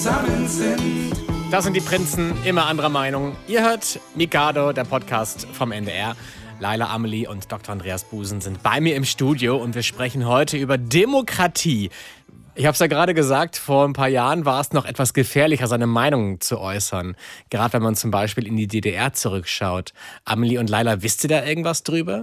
zusammen sind. Das sind die Prinzen, immer anderer Meinung. Ihr hört Mikado, der Podcast vom NDR. Laila Amelie und Dr. Andreas Busen sind bei mir im Studio und wir sprechen heute über Demokratie. Ich habe es ja gerade gesagt, vor ein paar Jahren war es noch etwas gefährlicher, seine Meinung zu äußern. Gerade wenn man zum Beispiel in die DDR zurückschaut. Amelie und Laila, wisst ihr da irgendwas drüber?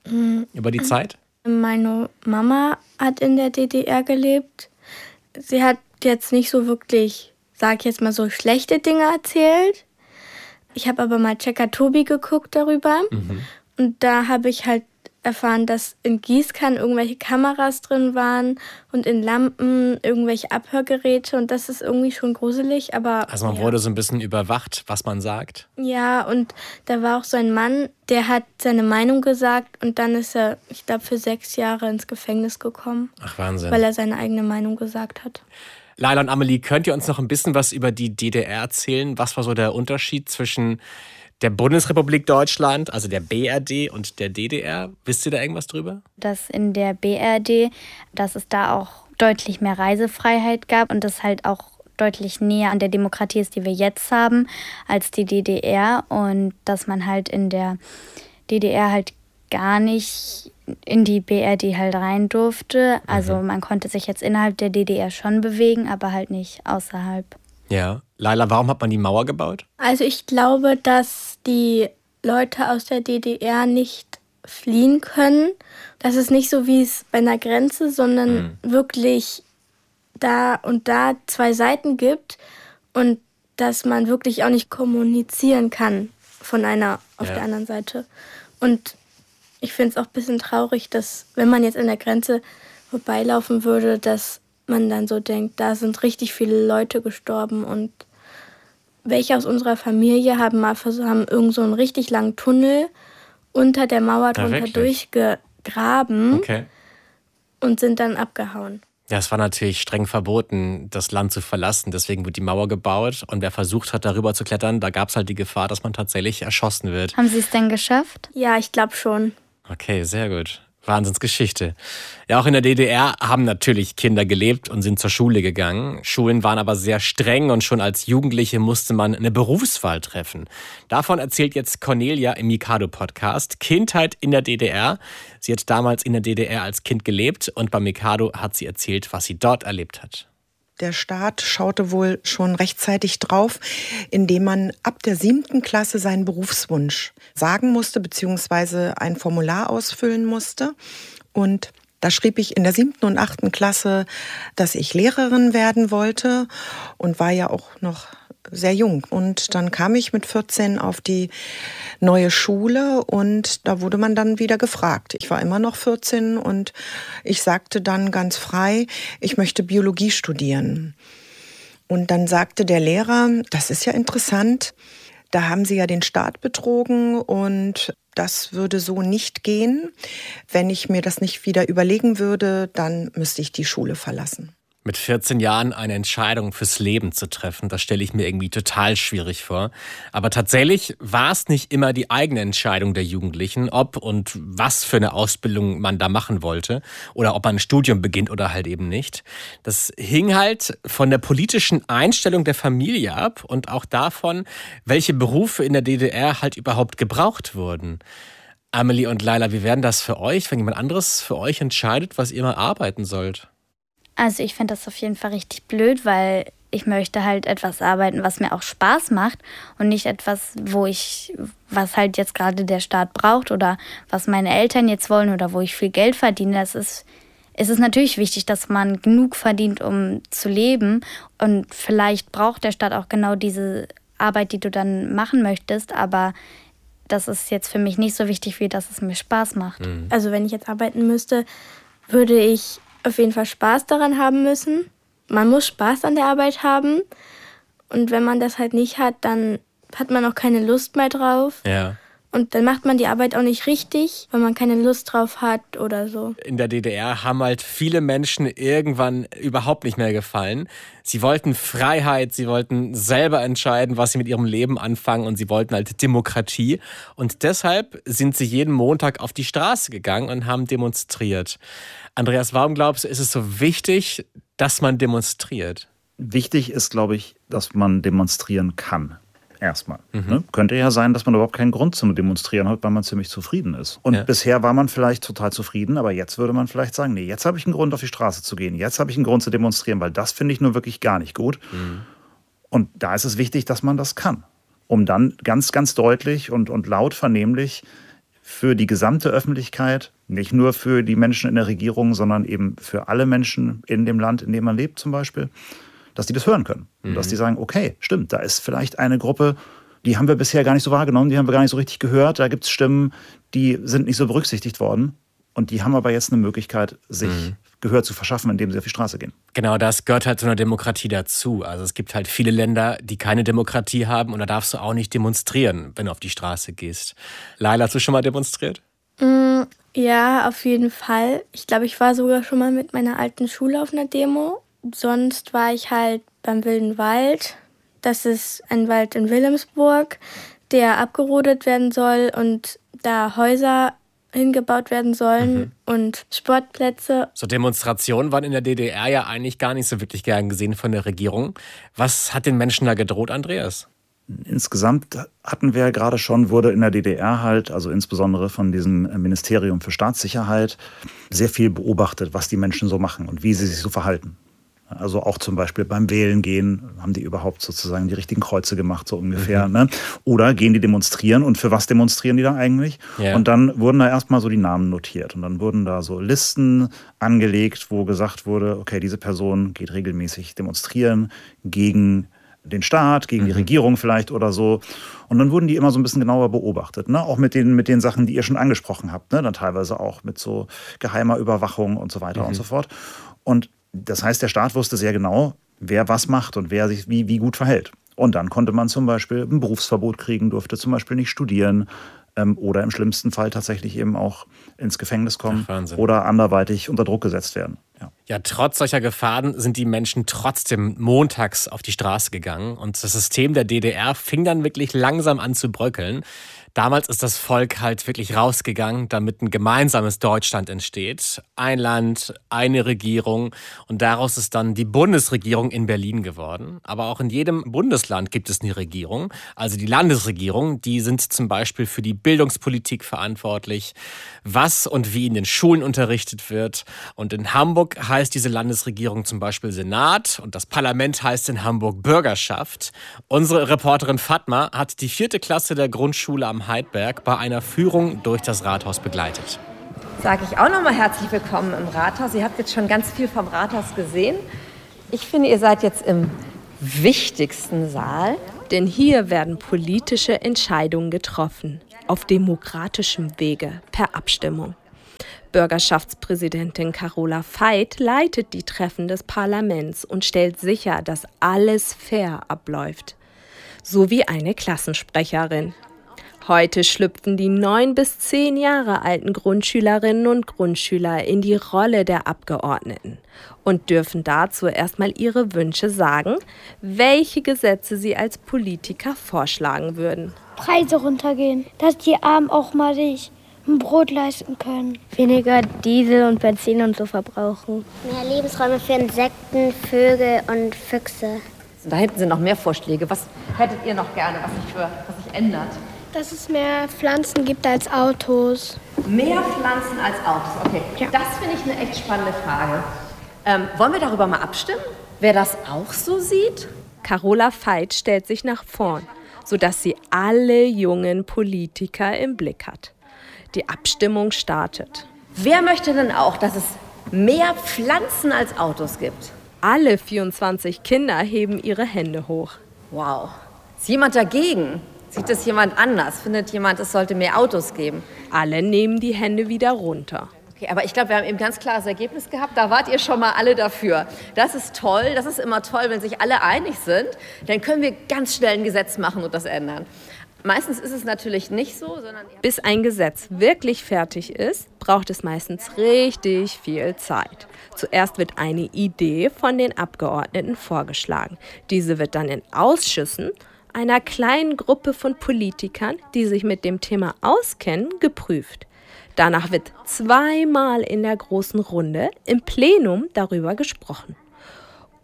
Über die Zeit? Meine Mama hat in der DDR gelebt. Sie hat jetzt nicht so wirklich, sag ich jetzt mal so, schlechte Dinge erzählt. Ich habe aber mal Checker Tobi geguckt darüber. Und da habe ich halt erfahren, dass in Gießkannen irgendwelche Kameras drin waren und in Lampen irgendwelche Abhörgeräte. Und das ist irgendwie schon gruselig, aber... Also man wurde so ein bisschen überwacht, was man sagt. Ja, und da war auch so ein Mann, der hat seine Meinung gesagt und dann ist er, ich glaube, für 6 Jahre ins Gefängnis gekommen. Ach, Wahnsinn. Weil er seine eigene Meinung gesagt hat. Laila und Amelie, könnt ihr uns noch ein bisschen was über die DDR erzählen? Was war so der Unterschied zwischen der Bundesrepublik Deutschland, also der BRD, und der DDR? Wisst ihr da irgendwas drüber? Dass in der BRD, dass es da auch deutlich mehr Reisefreiheit gab und das halt auch deutlich näher an der Demokratie ist, die wir jetzt haben, als die DDR. Und dass man halt in der DDR halt gar nicht in die BRD halt rein durfte. Also man konnte sich jetzt innerhalb der DDR schon bewegen, aber halt nicht außerhalb. Ja. Laila, warum hat man die Mauer gebaut? Also ich glaube, dass die Leute aus der DDR nicht fliehen können. Das ist nicht so wie es bei einer Grenze, sondern wirklich da und da 2 Seiten gibt und dass man wirklich auch nicht kommunizieren kann von einer auf der anderen Seite. Und ich finde es auch ein bisschen traurig, dass wenn man jetzt an der Grenze vorbeilaufen würde, dass man dann so denkt, da sind richtig viele Leute gestorben und welche aus unserer Familie haben irgend so einen richtig langen Tunnel unter der Mauer drunter durchgegraben und sind dann abgehauen. Ja, es war natürlich streng verboten, das Land zu verlassen. Deswegen wurde die Mauer gebaut. Und wer versucht hat, darüber zu klettern, da gab es halt die Gefahr, dass man tatsächlich erschossen wird. Haben Sie es denn geschafft? Ja, ich glaube schon. Okay, sehr gut. Wahnsinnsgeschichte. Ja, auch in der DDR haben natürlich Kinder gelebt und sind zur Schule gegangen. Schulen waren aber sehr streng und schon als Jugendliche musste man eine Berufswahl treffen. Davon erzählt jetzt Cornelia im Mikado-Podcast. Kindheit in der DDR. Sie hat damals in der DDR als Kind gelebt und beim Mikado hat sie erzählt, was sie dort erlebt hat. Der Staat schaute wohl schon rechtzeitig drauf, indem man ab der 7. Klasse seinen Berufswunsch sagen musste, beziehungsweise ein Formular ausfüllen musste. Und da schrieb ich in der 7. und 8. Klasse, dass ich Lehrerin werden wollte und war ja auch noch sehr jung. Und dann kam ich mit 14 auf die neue Schule und da wurde man dann wieder gefragt. Ich war immer noch 14 und ich sagte dann ganz frei, ich möchte Biologie studieren. Und dann sagte der Lehrer, das ist ja interessant, da haben Sie ja den Staat betrogen und das würde so nicht gehen. Wenn ich mir das nicht wieder überlegen würde, dann müsste ich die Schule verlassen. Mit 14 Jahren eine Entscheidung fürs Leben zu treffen, das stelle ich mir irgendwie total schwierig vor. Aber tatsächlich war es nicht immer die eigene Entscheidung der Jugendlichen, ob und was für eine Ausbildung man da machen wollte oder ob man ein Studium beginnt oder halt eben nicht. Das hing halt von der politischen Einstellung der Familie ab und auch davon, welche Berufe in der DDR halt überhaupt gebraucht wurden. Amelie und Laila, wie wäre denn das für euch, wenn jemand anderes für euch entscheidet, was ihr mal arbeiten sollt? Also ich finde das auf jeden Fall richtig blöd, weil ich möchte halt etwas arbeiten, was mir auch Spaß macht und nicht etwas, was halt jetzt gerade der Staat braucht oder was meine Eltern jetzt wollen oder wo ich viel Geld verdiene. Es ist natürlich wichtig, dass man genug verdient, um zu leben und vielleicht braucht der Staat auch genau diese Arbeit, die du dann machen möchtest, aber das ist jetzt für mich nicht so wichtig, wie dass es mir Spaß macht. Also wenn ich jetzt arbeiten müsste, würde ich auf jeden Fall Spaß daran haben müssen. Man muss Spaß an der Arbeit haben. Und wenn man das halt nicht hat, dann hat man auch keine Lust mehr drauf. Ja. Und dann macht man die Arbeit auch nicht richtig, weil man keine Lust drauf hat oder so. In der DDR haben halt viele Menschen irgendwann überhaupt nicht mehr gefallen. Sie wollten Freiheit, sie wollten selber entscheiden, was sie mit ihrem Leben anfangen und sie wollten halt Demokratie. Und deshalb sind sie jeden Montag auf die Straße gegangen und haben demonstriert. Andreas, warum glaubst du, ist es so wichtig, dass man demonstriert? Wichtig ist, glaube ich, dass man demonstrieren kann. Erstmal. Ne? Könnte ja sein, dass man überhaupt keinen Grund zum Demonstrieren hat, weil man ziemlich zufrieden ist. Und bisher war man vielleicht total zufrieden, aber jetzt würde man vielleicht sagen, nee, jetzt habe ich einen Grund, auf die Straße zu gehen. Jetzt habe ich einen Grund zu demonstrieren, weil das finde ich nur wirklich gar nicht gut. Und da ist es wichtig, dass man das kann. Um dann ganz, ganz deutlich und laut vernehmlich für die gesamte Öffentlichkeit, nicht nur für die Menschen in der Regierung, sondern eben für alle Menschen in dem Land, in dem man lebt zum Beispiel, dass die das hören können. Und dass die sagen, okay, stimmt, da ist vielleicht eine Gruppe, die haben wir bisher gar nicht so wahrgenommen, die haben wir gar nicht so richtig gehört. Da gibt es Stimmen, die sind nicht so berücksichtigt worden. Und die haben aber jetzt eine Möglichkeit, sich Gehör zu verschaffen, indem sie auf die Straße gehen. Genau, das gehört halt zu einer Demokratie dazu. Also es gibt halt viele Länder, die keine Demokratie haben und da darfst du auch nicht demonstrieren, wenn du auf die Straße gehst. Laila, hast du schon mal demonstriert? Ja, auf jeden Fall. Ich glaube, ich war sogar schon mal mit meiner alten Schule auf einer Demo. Sonst war ich halt beim Wilden Wald. Das ist ein Wald in Wilhelmsburg, der abgerodet werden soll und da Häuser hingebaut werden sollen und Sportplätze. So Demonstrationen waren in der DDR ja eigentlich gar nicht so wirklich gern gesehen von der Regierung. Was hat den Menschen da gedroht, Andreas? Insgesamt hatten wir ja gerade schon, wurde in der DDR halt, also insbesondere von diesem Ministerium für Staatssicherheit, sehr viel beobachtet, was die Menschen so machen und wie sie sich so verhalten. Also auch zum Beispiel beim Wählen gehen, haben die überhaupt sozusagen die richtigen Kreuze gemacht, so ungefähr. Ne? Oder gehen die demonstrieren und für was demonstrieren die da eigentlich? Ja. Und dann wurden da erstmal so die Namen notiert und dann wurden da so Listen angelegt, wo gesagt wurde, okay, diese Person geht regelmäßig demonstrieren gegen den Staat, gegen die Regierung vielleicht oder so. Und dann wurden die immer so ein bisschen genauer beobachtet. Ne? Auch mit den Sachen, die ihr schon angesprochen habt. Ne? Dann teilweise auch mit so geheimer Überwachung und so weiter und so fort. Und das heißt, der Staat wusste sehr genau, wer was macht und wer sich wie gut verhält. Und dann konnte man zum Beispiel ein Berufsverbot kriegen, durfte zum Beispiel nicht studieren oder im schlimmsten Fall tatsächlich eben auch ins Gefängnis kommen oder anderweitig unter Druck gesetzt werden. Ja, trotz solcher Gefahren sind die Menschen trotzdem montags auf die Straße gegangen und das System der DDR fing dann wirklich langsam an zu bröckeln. Damals ist das Volk halt wirklich rausgegangen, damit ein gemeinsames Deutschland entsteht. Ein Land, eine Regierung und daraus ist dann die Bundesregierung in Berlin geworden. Aber auch in jedem Bundesland gibt es eine Regierung. Also die Landesregierung, die sind zum Beispiel für die Bildungspolitik verantwortlich, was und wie in den Schulen unterrichtet wird. Und in Hamburg heißt diese Landesregierung zum Beispiel Senat und das Parlament heißt in Hamburg Bürgerschaft. Unsere Reporterin Fatma hat die 4. Klasse der Grundschule am Heidberg bei einer Führung durch das Rathaus begleitet. Sage ich auch nochmal herzlich willkommen im Rathaus. Ihr habt jetzt schon ganz viel vom Rathaus gesehen. Ich finde, ihr seid jetzt im wichtigsten Saal. Denn hier werden politische Entscheidungen getroffen, auf demokratischem Wege, per Abstimmung. Bürgerschaftspräsidentin Carola Veit leitet die Treffen des Parlaments und stellt sicher, dass alles fair abläuft. So wie eine Klassensprecherin. Heute schlüpfen die 9 bis 10 Jahre alten Grundschülerinnen und Grundschüler in die Rolle der Abgeordneten und dürfen dazu erstmal ihre Wünsche sagen, welche Gesetze sie als Politiker vorschlagen würden. Preise runtergehen, dass die Armen auch mal sich ein Brot leisten können. Weniger Diesel und Benzin und so verbrauchen. Mehr Lebensräume für Insekten, Vögel und Füchse. Da hinten sind noch mehr Vorschläge. Was hättet ihr noch gerne, was sich ändert? Dass es mehr Pflanzen gibt als Autos. Mehr Pflanzen als Autos, okay. Ja. Das finde ich eine echt spannende Frage. Wollen wir darüber mal abstimmen, wer das auch so sieht? Carola Veit stellt sich nach vorn, sodass sie alle jungen Politiker im Blick hat. Die Abstimmung startet. Wer möchte denn auch, dass es mehr Pflanzen als Autos gibt? Alle 24 Kinder heben ihre Hände hoch. Wow. Ist jemand dagegen? Sieht es jemand anders? Findet jemand, es sollte mehr Autos geben? Alle nehmen die Hände wieder runter. Okay, aber ich glaube, wir haben eben ganz klares Ergebnis gehabt. Da wart ihr schon mal alle dafür. Das ist toll. Das ist immer toll, wenn sich alle einig sind. Dann können wir ganz schnell ein Gesetz machen und das ändern. Meistens ist es natürlich nicht so, sondern... Bis ein Gesetz wirklich fertig ist, braucht es meistens richtig viel Zeit. Zuerst wird eine Idee von den Abgeordneten vorgeschlagen. Diese wird dann in Ausschüssen einer kleinen Gruppe von Politikern, die sich mit dem Thema auskennen, geprüft. Danach wird 2-mal in der großen Runde im Plenum darüber gesprochen.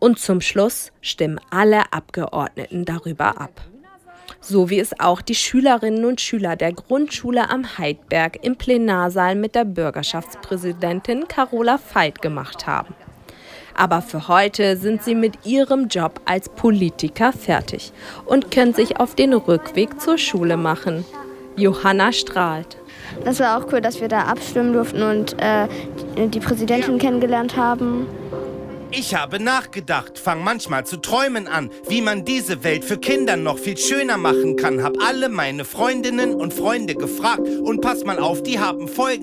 Und zum Schluss stimmen alle Abgeordneten darüber ab. So wie es auch die Schülerinnen und Schüler der Grundschule am Heidberg im Plenarsaal mit der Bürgerschaftspräsidentin Carola Veit gemacht haben. Aber für heute sind sie mit ihrem Job als Politiker fertig und können sich auf den Rückweg zur Schule machen. Johanna strahlt. Das war auch cool, dass wir da abstimmen durften und die Präsidentin kennengelernt haben. Ich habe nachgedacht, fang manchmal zu träumen an, wie man diese Welt für Kinder noch viel schöner machen kann. Hab alle meine Freundinnen und Freunde gefragt und pass mal auf, die haben Folgendes